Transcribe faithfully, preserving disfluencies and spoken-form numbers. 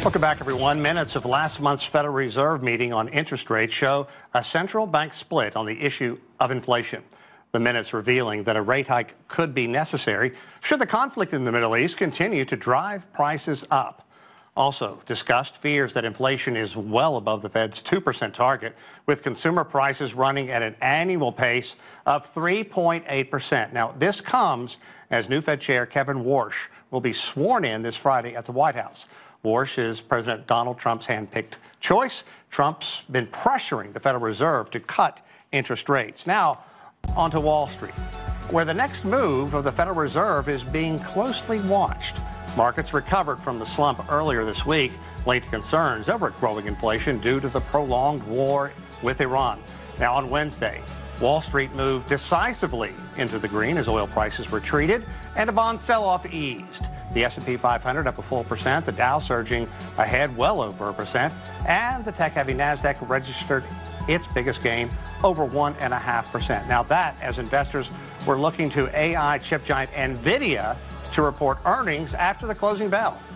Welcome back, everyone. Minutes of last month's Federal Reserve meeting on interest rates show a central bank split on the issue of inflation. The minutes revealing that a rate hike could be necessary should the conflict in the Middle East continue to drive prices up. Also discussed fears that inflation is well above the Fed's two percent target, with consumer prices running at an annual pace of three point eight percent. Now, this comes as new Fed Chair Kevin Warsh will be sworn in this Friday at the White House. Warsh is President Donald Trump's hand-picked choice. Trump's been pressuring the Federal Reserve to cut interest rates. Now, on to Wall Street, where the next move of the Federal Reserve is being closely watched. Markets recovered from the slump earlier this week, linked to concerns over growing inflation due to the prolonged war with Iran. Now, on Wednesday, Wall Street moved decisively into the green as oil prices retreated and a bond sell-off eased. The S and P five hundred up a full percent, the Dow surging ahead well over a percent, and the tech-heavy NASDAQ registered its biggest gain, over one point five percent. Now that, as investors were looking to A I chip giant NVIDIA to report earnings after the closing bell.